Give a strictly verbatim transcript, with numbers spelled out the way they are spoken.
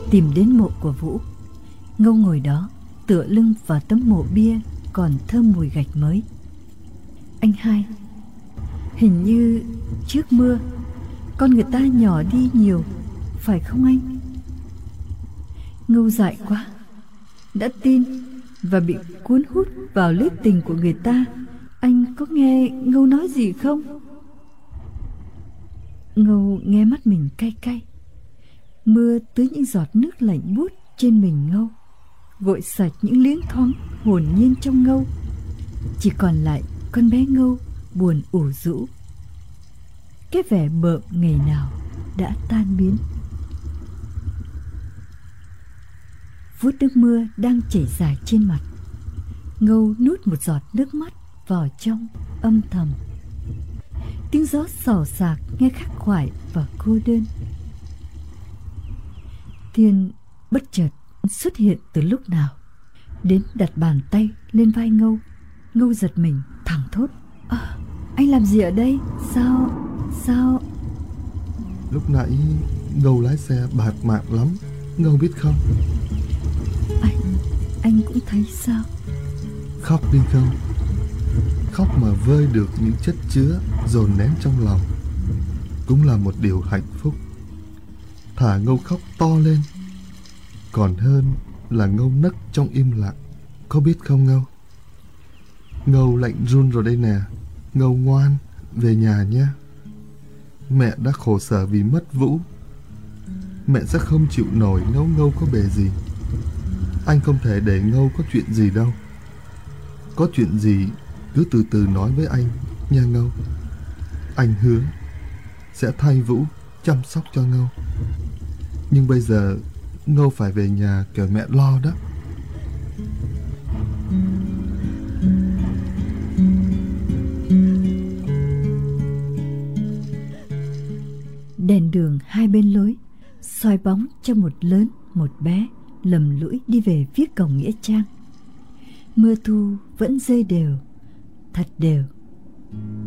tìm đến mộ của Vũ. Ngâu ngồi đó, tựa lưng vào tấm mộ bia còn thơm mùi gạch mới. Anh hai, hình như trước mưa con người ta nhỏ đi nhiều, phải không anh? Ngâu dại quá, đã tin và bị cuốn hút vào lưới tình của người ta. Anh có nghe Ngâu nói gì không? Ngâu nghe mắt mình cay cay. Mưa tưới những giọt nước lạnh buốt trên mình Ngâu, gội sạch những liếng thoáng hồn nhiên trong Ngâu. Chỉ còn lại con bé Ngâu buồn ủ rũ. Cái vẻ bợm ngày nào đã tan biến. Vuốt nước mưa đang chảy dài trên mặt, Ngâu nuốt một giọt nước mắt vào trong âm thầm. Tiếng gió xào xạc nghe khắc khoải và cô đơn. Thiên bất chợt xuất hiện từ lúc nào, đến đặt bàn tay lên vai Ngâu. Ngâu giật mình thẳng thốt: à, anh làm gì ở đây? Sao? Sao? Lúc nãy Ngâu lái xe bạt mạng lắm, Ngâu biết không? Anh, anh cũng thấy sao? Khóc đi Ngâu. Khóc mà vơi được những chất chứa dồn nén trong lòng cũng là một điều hạnh phúc. Thả Ngâu khóc to lên còn hơn là Ngâu nấc trong im lặng, có biết không Ngâu? Ngâu lạnh run rồi đây nè. Ngâu ngoan, về nhà nhé. Mẹ đã khổ sở vì mất Vũ. Mẹ sẽ không chịu nổi nếu Ngâu có bề gì. Anh không thể để Ngâu có chuyện gì đâu. Có chuyện gì cứ từ từ nói với anh nha Ngâu. Anh hứa sẽ thay Vũ chăm sóc cho Ngâu. Nhưng bây giờ Ngâu phải về nhà kẻo mẹ lo đó. Đèn đường hai bên lối soi bóng cho một lớn một bé lầm lũi đi về phía cổng nghĩa trang. Mưa thu vẫn rơi đều, thật đều.